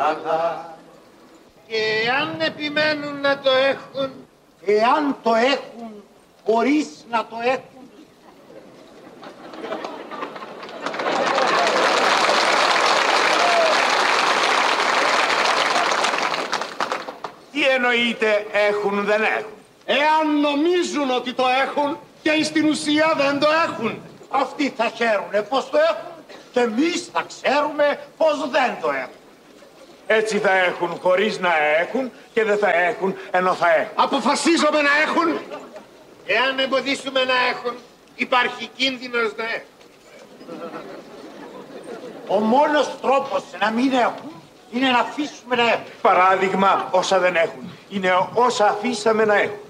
Ελλάδα. Και αν επιμένουν να το έχουν, εάν το έχουν χωρίς να το έχουν, τι εννοείται έχουν δεν έχουν? εάν νομίζουν ότι το έχουν και στην ουσία δεν το έχουν. αυτοί θα χαίρουνε πως το έχουν και εμείς θα ξέρουμε πως δεν το έχουν. Έτσι θα έχουν χωρίς να έχουν και δεν θα έχουν ενώ θα έχουν. Αποφασίζομαι να έχουν. Εάν εμποδίσουμε να έχουν, υπάρχει κίνδυνος να έχουν. Ο μόνος τρόπος να μην έχουν είναι να αφήσουμε να έχουν. Παράδειγμα, όσα δεν έχουν είναι όσα αφήσαμε να έχουν.